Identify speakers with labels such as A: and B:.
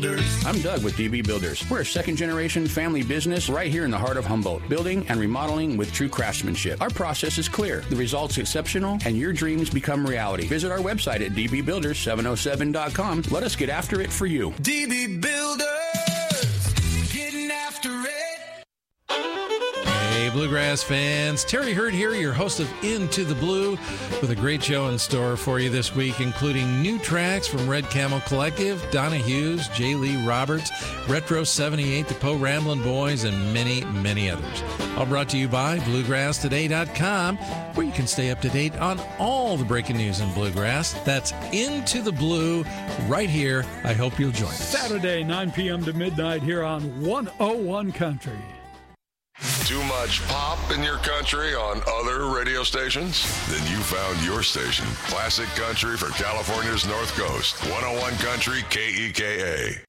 A: Builders.
B: I'm Doug with DB Builders. We're a second-generation family business right here in the heart of Humboldt, building and remodeling with true craftsmanship. Our process is clear, the results exceptional, and your dreams become reality. Visit our website at dbbuilders707.com. Let us get after it for you.
A: DB Builders, getting after it.
C: Hey, Bluegrass fans. Terry Hurd here, your host of Into the Blue, with a great show in store for you this week, including new tracks from Red Camel Collective, Donna Hughes, J. Lee Roberts, Retro 78, the Poe Ramblin' Boys, and many, many others. All brought to you by BluegrassToday.com, where you can stay up to date on all the breaking news in Bluegrass. That's Into the Blue right here. I hope you'll join us.
D: Saturday, 9 p.m. to midnight here on 101 Country.
E: Too much pop in your country on other radio stations? Then you found your station. Classic Country for California's North Coast. 101 Country KEKA.